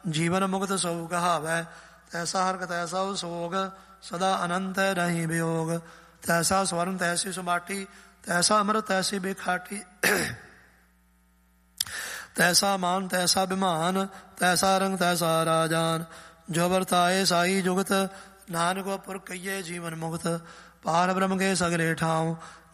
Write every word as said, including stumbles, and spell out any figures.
ਜੀਵਨ ਮੁਕਤ ਸੋ ਕਹਾਵੈ, ਤੈਸਾ ਹਰਕ ਤੈਸਾ ਸੋਗ, ਸਦਾ ਅਨੰਤ ਨਹੀਂ ਵਿਯੋਗ। ਤੈਸਾ ਸਵਰਨ ਤੈਸੀ ਸੁਮਾਟੀ, ਤੈਸਾ ਅੰਮ੍ਰਿਤ ਤੈਸੀ ਬਿਖਾਟੀ। ਤੈਸਾ ਮਾਨ ਤੈਸਾ ਬਿਮਾਨ, ਤੈਸਾ ਰੰਗ ਤੈਸਾ ਰਾਜਾਨ। ਜੋ ਵਰਤਾਏ ਸਾਈ ਜੁਗਤ, ਨਾਨਕ ਪੁਰ ਕਈਏ ਜੀਵਨ ਮੁਕਤ। ਪਾਰ ਬ੍ਰਹਮ ਕੇ ਸਗਲੇ ਠਾਉ,